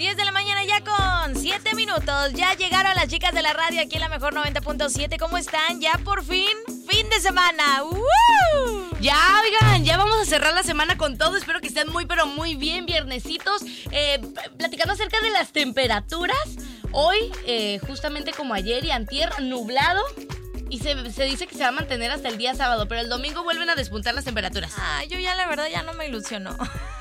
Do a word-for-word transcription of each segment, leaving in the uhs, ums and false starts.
diez de la mañana ya con siete minutos. Ya llegaron las chicas de la radio aquí en la mejor noventa punto siete. ¿Cómo están? Ya por fin, fin de semana. ¡Uh! Ya, oigan, ya vamos a cerrar la semana con todo. Espero que estén muy, pero muy bien, viernesitos. Eh, platicando acerca de las temperaturas. Hoy, eh, justamente como ayer y antier, nublado. Y se, se dice que se va a mantener hasta el día sábado, pero el domingo vuelven a despuntar las temperaturas. Ah, yo ya la verdad ya no me ilusionó.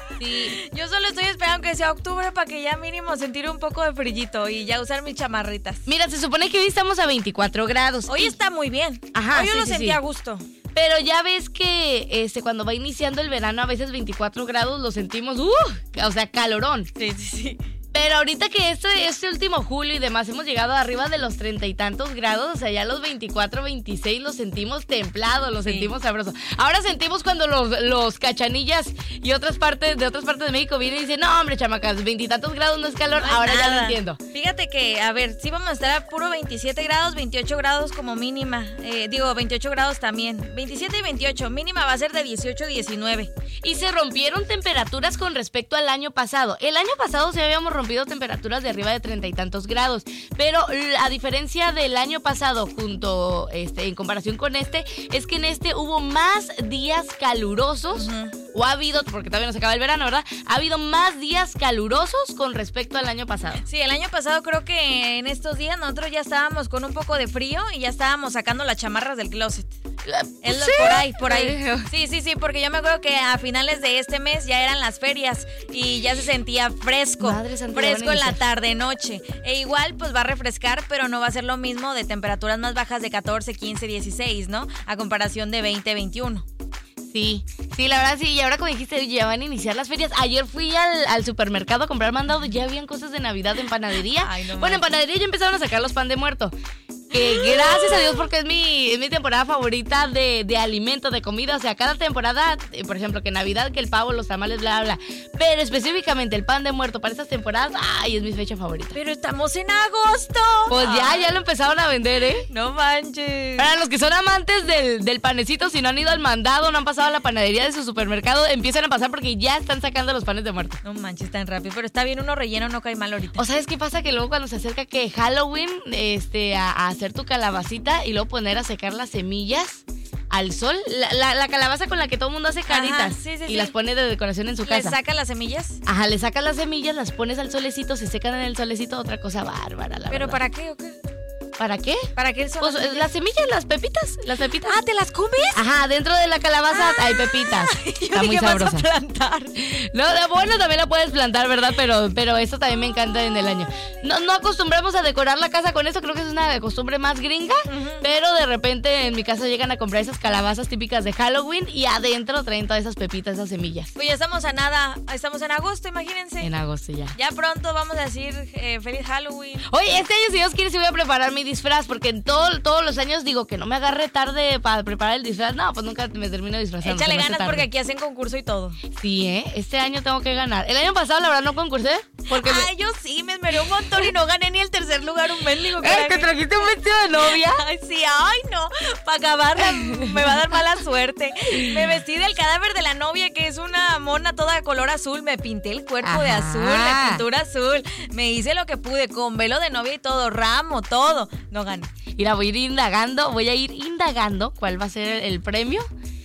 Sí. Yo solo estoy esperando que sea octubre para que ya mínimo sentir un poco de frillito y ya usar mis chamarritas. Mira, se supone que hoy estamos a veinticuatro grados. Hoy está muy bien. Ajá, hoy yo sí, lo sí, sentí sí. a gusto. Pero ya ves que este cuando va iniciando el verano, a veces veinticuatro grados lo sentimos, uh, o sea, calorón. Sí, sí, sí. Pero ahorita que este, este último julio y demás hemos llegado arriba de los treinta y tantos grados, o sea, ya los veinticuatro, veintiséis los sentimos templados, los sí. sentimos sabrosos. Ahora sentimos cuando los, los cachanillas y otras partes de otras partes de México vienen y dicen, no, hombre, chamacas, veintitantos grados no es calor, no ahora nada. Ya lo entiendo. Fíjate que, a ver, sí vamos a estar a puro veintisiete grados, veintiocho grados como mínima, eh, digo, veintiocho grados también, veintisiete y veintiocho, mínima va a ser de dieciocho, diecinueve. Y se rompieron temperaturas con respecto al año pasado. El año pasado se habíamos rompido temperaturas de arriba de treinta y tantos grados, pero a diferencia del año pasado junto este en comparación con este, es que en este hubo más días calurosos, uh-huh. o ha habido, porque todavía no se acaba el verano, ¿verdad? Ha habido más días calurosos con respecto al año pasado. Sí, el año pasado creo que en estos días nosotros ya estábamos con un poco de frío y ya estábamos sacando las chamarras del closet. Es ¿Sí? Por ahí, por ahí. Sí, sí, sí, porque yo me acuerdo que a finales de este mes ya eran las ferias y ya se sentía fresco. Madre santa, fresco en la tarde, noche. E igual pues va a refrescar, pero no va a ser lo mismo de temperaturas más bajas de catorce, quince, dieciséis, ¿no? A comparación de veinte, veintiuno. Sí, sí, la verdad sí, y ahora como dijiste, ya van a iniciar las ferias. Ayer fui al, al supermercado a comprar mandado, ya habían cosas de Navidad en panadería. Ay, no bueno, en panadería ya empezaron a sacar los pan de muerto. Que gracias a Dios porque es mi, es mi temporada favorita de, de alimento, de comida. O sea, cada temporada, por ejemplo, que Navidad, que el pavo, los tamales, bla, bla, bla. Pero específicamente el pan de muerto para estas temporadas, ay, es mi fecha favorita. Pero estamos en agosto. Pues ya, ya lo empezaron a vender, ¿eh? No manches. Para los que son amantes del, del panecito, si no han ido al mandado, no han pasado a la panadería de su supermercado, empiezan a pasar porque ya están sacando los panes de muerto. No manches, tan rápido. Pero está bien uno relleno, no cae mal ahorita. O ¿sabes qué pasa? Que luego cuando se acerca que Halloween, este, a, a hacer tu calabacita y luego poner a secar las semillas al sol, la, la, la calabaza con la que todo el mundo hace caritas. Ajá, sí, sí, y sí. las pone de decoración en su casa. ¿Le saca las semillas? Ajá, le sacas las semillas, las pones al solecito, se secan en el solecito, otra cosa bárbara, la ¿Pero verdad. para qué o qué? ¿Para qué? ¿Para qué son pues, las semillas? Las semillas, las pepitas, las pepitas. Ah, ¿te las comes? Ajá, dentro de la calabaza ah, hay pepitas. Está muy sabrosa. Vas a plantar. No, bueno, también la puedes plantar, ¿verdad? Pero, pero esto también me encanta en el año. No, no acostumbramos a decorar la casa con esto, creo que es una costumbre más gringa, uh-huh. pero de repente en mi casa llegan a comprar esas calabazas típicas de Halloween y adentro traen todas esas pepitas, esas semillas. Pues ya estamos a nada, estamos en agosto, imagínense. En agosto ya. Ya pronto vamos a decir eh, feliz Halloween. Oye, este año si Dios quiere sí voy a preparar mi disfraz, porque todo, todos los años digo que no me agarre tarde para preparar el disfraz. No, pues nunca me termino disfrazando. Échale ganas porque aquí hacen concurso y todo. Sí, ¿eh? Este año tengo que ganar. El año pasado la verdad no concursé. Porque Ay, me... yo sí, me esmeré un montón y no gané ni el tercer lugar, un mendigo. ¿Eh? ¿Te trajiste un vestido de novia? Ay, sí, ay, no. Para acabarla me va a dar mala suerte. Me vestí del cadáver de la novia, que es una mona toda color azul. Me pinté el cuerpo Ajá. de azul, la pintura azul. Me hice lo que pude, con velo de novia y todo, ramo, todo. No gané. Mira, voy a ir indagando, voy a ir indagando cuál va a ser el premio.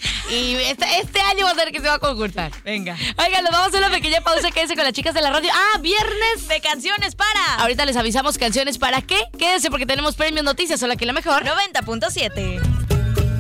Y este, este año va a ser que se va a concursar. Venga. Oigan, nos vamos a una pequeña pausa. Quédense con las chicas de la radio. Ah, viernes de canciones para. Ahorita les avisamos canciones para qué. Quédense porque tenemos premios, noticias. Solo aquí la mejor noventa punto siete.